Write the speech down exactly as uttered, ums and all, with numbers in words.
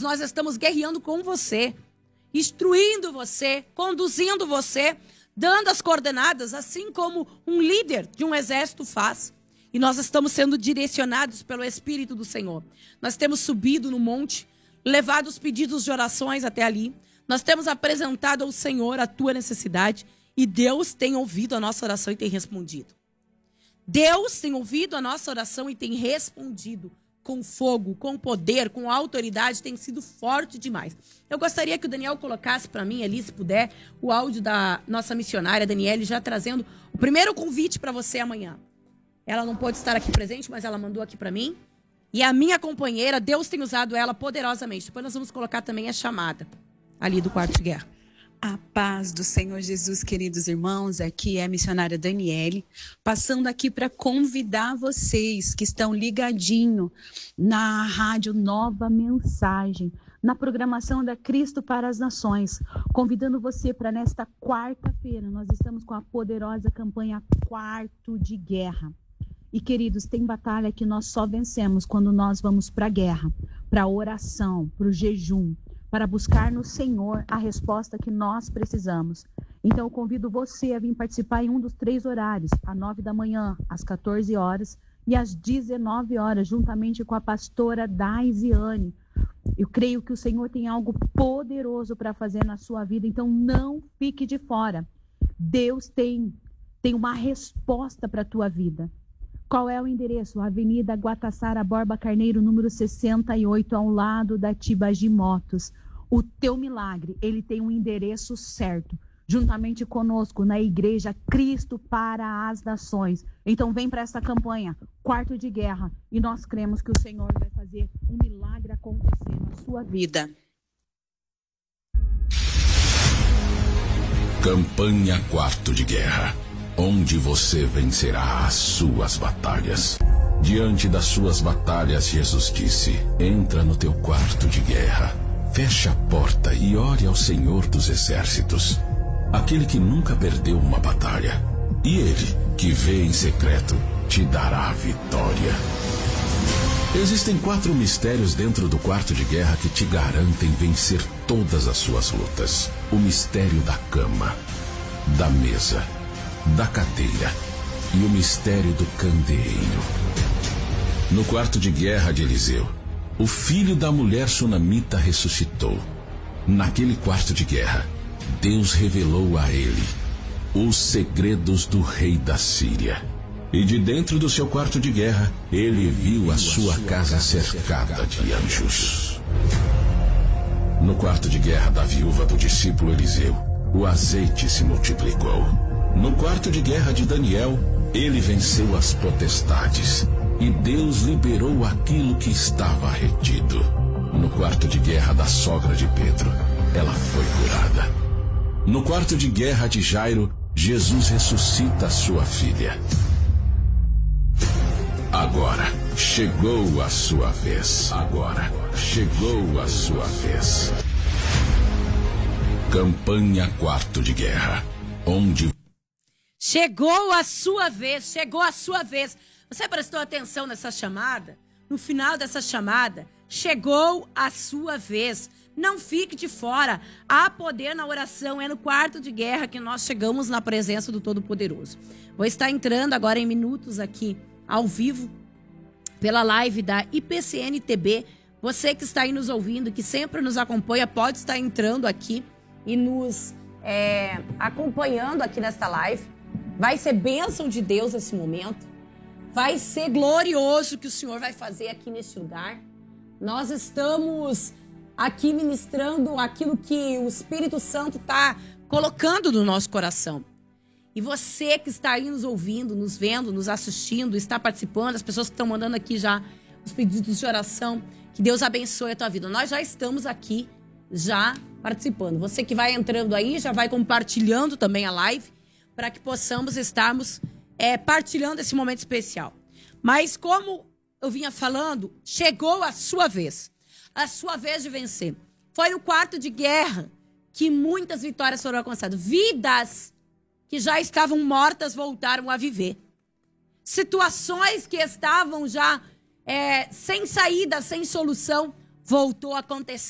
mas nós estamos guerreando com você, instruindo você, conduzindo você, dando as coordenadas, assim como um líder de um exército faz. E nós estamos sendo direcionados pelo Espírito do Senhor. Nós temos subido no monte, levado os pedidos de orações até ali. Nós temos apresentado ao Senhor a tua necessidade e Deus tem ouvido a nossa oração e tem respondido. Deus tem ouvido a nossa oração e tem respondido com fogo, com poder, com autoridade, tem sido forte demais. Eu gostaria que o Daniel colocasse para mim ali, se puder, o áudio da nossa missionária, Daniele, já trazendo o primeiro convite para você amanhã. Ela não pôde estar aqui presente, mas ela mandou aqui para mim. E a minha companheira, Deus tem usado ela poderosamente. Depois nós vamos colocar também a chamada ali do quarto de guerra. A paz do Senhor Jesus, queridos irmãos, aqui é a missionária Daniele, passando aqui para convidar vocês que estão ligadinhos na rádio Nova Mensagem, na programação da Cristo para as Nações, convidando você para nesta quarta-feira, nós estamos com a poderosa campanha Quarto de Guerra. E queridos, tem batalha que nós só vencemos quando nós vamos para a guerra, para a oração, para o jejum, para buscar no Senhor a resposta que nós precisamos. Então eu convido você a vir participar em um dos três horários, às nove da manhã, às quatorze horas e às dezenove horas, juntamente com a pastora Daisiane. Eu creio que o Senhor tem algo poderoso para fazer na sua vida, então não fique de fora. Deus tem, tem uma resposta para a tua vida. Qual é o endereço? Avenida Guatassara Borba Carneiro, número sessenta e oito, ao lado da Tibagi Motos. O teu milagre, ele tem um endereço certo, juntamente conosco na Igreja Cristo para as Nações. Então vem para essa campanha, Quarto de Guerra, e nós cremos que o Senhor vai fazer um milagre acontecer na sua vida. Campanha Quarto de Guerra, onde você vencerá as suas batalhas. Diante das suas batalhas, Jesus disse: entra no teu quarto de guerra, feche a porta e ore ao Senhor dos Exércitos, aquele que nunca perdeu uma batalha. E ele, que vê em secreto, te dará a vitória. Existem quatro mistérios dentro do quarto de guerra que te garantem vencer todas as suas lutas: o mistério da cama, da mesa, da cadeira e o mistério do candeeiro. No quarto de guerra de Eliseu, o filho da mulher sunamita ressuscitou. Naquele quarto de guerra, Deus revelou a ele os segredos do rei da Síria. E de dentro do seu quarto de guerra, ele viu a sua casa cercada de anjos. No quarto de guerra da viúva do discípulo Eliseu, o azeite se multiplicou. No quarto de guerra de Daniel, ele venceu as potestades e Deus liberou aquilo que estava retido. No quarto de guerra da sogra de Pedro, ela foi curada. No quarto de guerra de Jairo, Jesus ressuscita sua filha. Agora chegou a sua vez. Agora chegou a sua vez. Campanha Quarto de Guerra, onde... Chegou a sua vez, chegou a sua vez. Você prestou atenção nessa chamada? No final dessa chamada, chegou a sua vez. Não fique de fora. Há poder na oração. É no quarto de guerra que nós chegamos na presença do Todo-Poderoso. Vou estar entrando agora em minutos aqui, ao vivo, pela live da I P C N T B. Você que está aí nos ouvindo, que sempre nos acompanha, pode estar entrando aqui e nos é, acompanhando aqui nesta live. Vai ser bênção de Deus esse momento. Vai ser glorioso o que o Senhor vai fazer aqui neste lugar. Nós estamos aqui ministrando aquilo que o Espírito Santo está colocando no nosso coração. E você que está aí nos ouvindo, nos vendo, nos assistindo, está participando, as pessoas que estão mandando aqui já os pedidos de oração, que Deus abençoe a tua vida. Nós já estamos aqui, já participando. Você que vai entrando aí, já vai compartilhando também a live, para que possamos estarmos é, partilhando esse momento especial. Mas como eu vinha falando, chegou a sua vez. A sua vez de vencer. Foi no quarto de guerra que muitas vitórias foram alcançadas. Vidas que já estavam mortas voltaram a viver. Situações que estavam já é, sem saída, sem solução, voltou a acontecer.